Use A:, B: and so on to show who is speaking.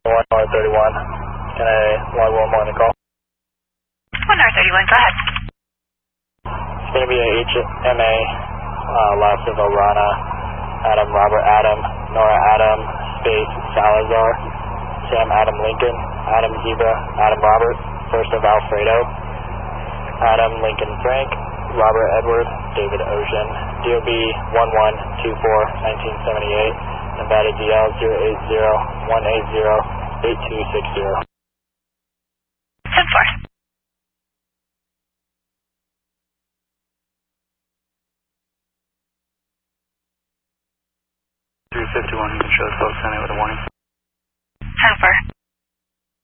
A: 1R31. Can I log one more on the call?
B: 1R31, go ahead.
A: It's going to be a HMA, last of Orana, Adam, Robert, Adam, Nora, Adam, space, Salazar, Sam, Adam, Lincoln, Adam, Zebra, Adam, Robert, first of Alfredo, Adam, Lincoln, Frank, Robert, Edward, David, Ocean, DOB 1124-1978, Nevada DL 080-180-8260.
B: 10-4.
C: 351, you can show the folks on it with a warning.
B: 10-4.